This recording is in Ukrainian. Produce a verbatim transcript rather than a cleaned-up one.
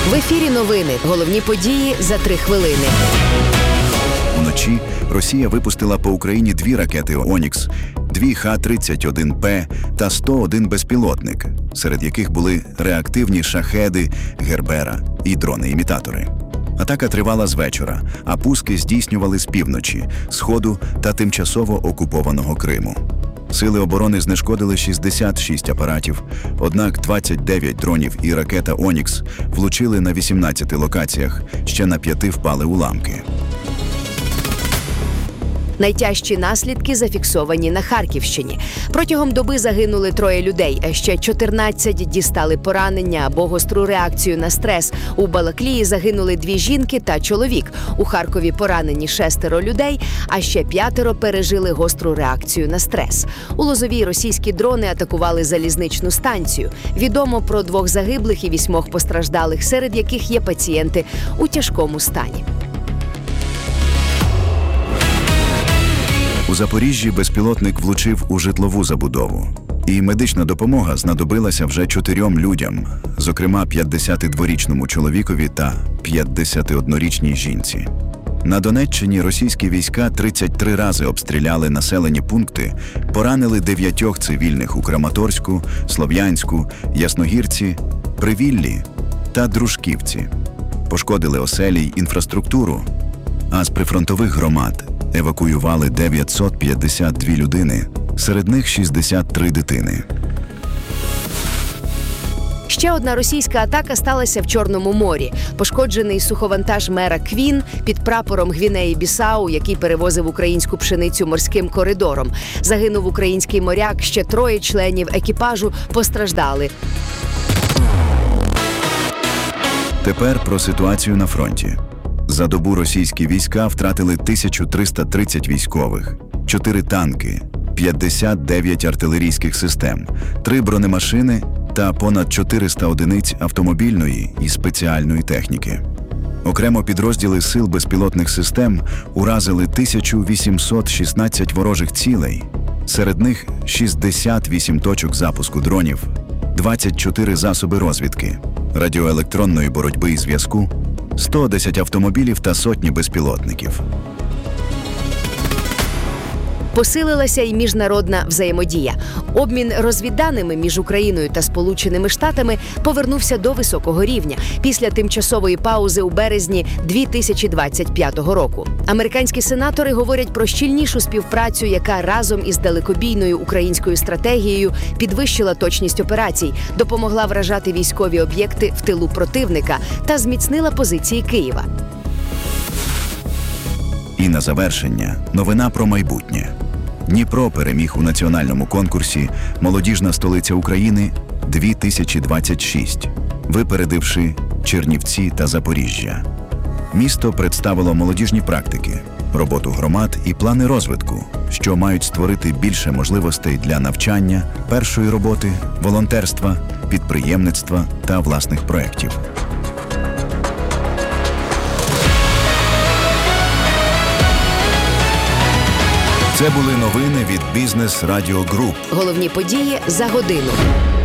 В ефірі новини. Головні події за три хвилини. Уночі Росія випустила по Україні дві ракети «Онікс», дві Х тридцять один П та сто один безпілотник, серед яких були реактивні шахеди, Гербера і дрони-імітатори. Атака тривала з вечора, а пуски здійснювали з півночі, сходу та тимчасово окупованого Криму. Сили оборони знешкодили шістдесят шість апаратів, однак двадцять дев'ять дронів і ракета «Онікс» влучили на вісімнадцяти локаціях, ще на п'яти впали уламки. Найтяжчі наслідки зафіксовані на Харківщині. Протягом доби загинули троє людей, а ще чотирнадцять дістали поранення або гостру реакцію на стрес. У Балаклії загинули дві жінки та чоловік. У Харкові поранені шестеро людей, а ще п'ятеро пережили гостру реакцію на стрес. У Лозовій російські дрони атакували залізничну станцію. Відомо про двох загиблих і вісьмох постраждалих, серед яких є пацієнти у тяжкому стані. У Запоріжжі безпілотник влучив у житлову забудову. І медична допомога знадобилася вже чотирьом людям, зокрема п'ятдесятидворічному чоловікові та п'ятдесятиоднорічній жінці. На Донеччині російські війська тридцять три рази обстріляли населені пункти, поранили дев'ятьох цивільних у Краматорську, Слов'янську, Ясногірці, Привіллі та Дружківці. Пошкодили оселі й інфраструктуру, а з прифронтових громад евакуювали дев'ятсот п'ятдесят дві людини, серед них шістдесят три дитини. Ще одна російська атака сталася в Чорному морі. Пошкоджений суховантаж мера Квін під прапором Гвінеї-Бісау, який перевозив українську пшеницю морським коридором. Загинув український моряк, ще троє членів екіпажу постраждали. Тепер про ситуацію на фронті. За добу російські війська втратили тисячу триста тридцять військових, чотири танки, п'ятдесят дев'ять артилерійських систем, три бронемашини та понад чотириста одиниць автомобільної і спеціальної техніки. Окремо підрозділи сил безпілотних систем уразили тисячу вісімсот шістнадцять ворожих цілей, серед них шістдесят вісім точок запуску дронів, двадцять чотири засоби розвідки, радіоелектронної боротьби і зв'язку, сто десять автомобілів та сотні безпілотників. Посилилася й міжнародна взаємодія. Обмін розвідданими між Україною та Сполученими Штатами повернувся до високого рівня після тимчасової паузи у березні дві тисячі двадцять п'ятого року. Американські сенатори говорять про щільнішу співпрацю, яка разом із далекобійною українською стратегією підвищила точність операцій, допомогла вражати військові об'єкти в тилу противника та зміцнила позиції Києва. І на завершення новина про майбутнє. Дніпро переміг у національному конкурсі «Молодіжна столиця України дві тисячі двадцять шість», випередивши Чернівці та Запоріжжя. Місто представило молодіжні практики, роботу громад і плани розвитку, що мають створити більше можливостей для навчання, першої роботи, волонтерства, підприємництва та власних проєктів. Це були новини від Бізнес Радіо Груп. Головні події за годину.